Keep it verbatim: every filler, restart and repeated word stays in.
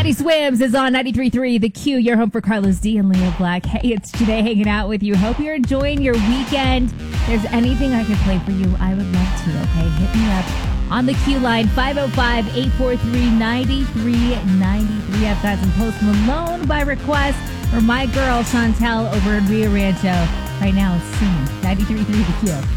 Teddy Swims is on ninety-three point three The Q. Your home for Carlos D and Leah Black. Hey, it's Janae hanging out with you. Hope you're enjoying your weekend. If there's anything I can play for you, I would love to, okay? Hit me up on the Q line, five oh five, eight four three, nine three nine three. I've got some Post Malone by request for my girl, Chantel, over in Rio Rancho. Right now, it's singing ninety-three point three The Q.